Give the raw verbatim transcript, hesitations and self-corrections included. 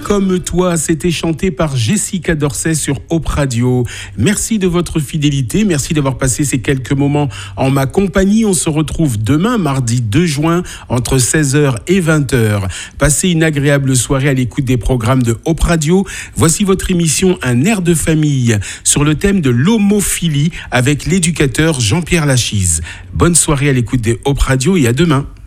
comme toi, c'était chanté par Jessica Dorset sur Hope Radio. Merci de votre fidélité, merci d'avoir passé ces quelques moments en ma compagnie. On se retrouve demain, mardi deux juin, entre seize heures et vingt heures. Passez une agréable soirée à l'écoute des programmes de Hope Radio. Voici votre émission Un air de famille sur le thème de l'homophilie avec l'éducateur Jean-Pierre Lachise. Bonne soirée à l'écoute des Hope Radio et à demain.